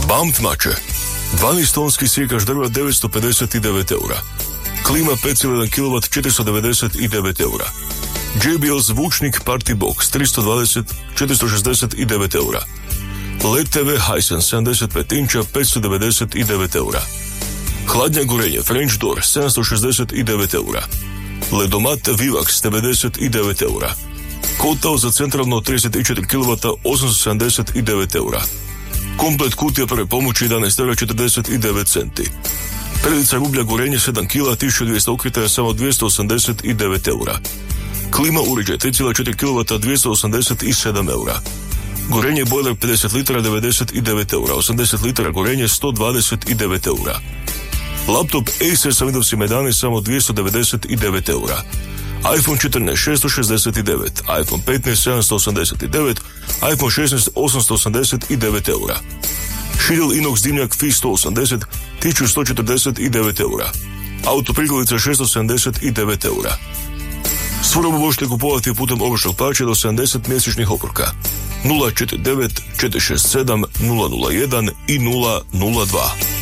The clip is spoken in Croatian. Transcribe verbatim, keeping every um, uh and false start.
Bamt mače. dvanaest tonski sjekač drva devetsto pedeset devet eura. Klima pet zarez jedan kilovat četiristo devedeset devet eura. J B L zvučnik Party Box tristo dvadeset četiristo šezdeset devet eura. L E D T V Hisense sedamdeset pet inča petsto devedeset devet eura. Hladnjak gorenje French Door sedamsto šezdeset devet eura. Ledomat Vivax devedeset devet eura. Kotao za centralno trideset četiri kilovata osamsto sedamdeset devet eura. Komplet kutija prve pomoći jedanaest eura četrdeset devet centi. Predica rublja gorenje sedam kila tisuću dvjesto okretaja samo dvjesto osamdeset devet eura. Klima uređaj tri zarez četiri kilovata dvjesto osamdeset sedam eura. Gorenje bojler pedeset litara devedeset devet eura. osamdeset litara gorenje sto dvadeset devet eura. Laptop Acer sa Windowsima jedanaest samo dvjesto devedeset devet eura. iPhone četrnaest šesto šezdeset devet, iPhone petnaest sedamsto osamdeset devet, iPhone šesnaest osamsto osamdeset devet eura. Šidel inox dimnjak F I sto osamdeset tisuću sto četrdeset devet eura. Autoprigolica šesto sedamdeset devet eura. Svu robu možete kupovati putem ovršnog plaća do sedamdeset mjesečnih obroka. nula četiri devet četiri šest sedam nula nula jedan i nula nula dva.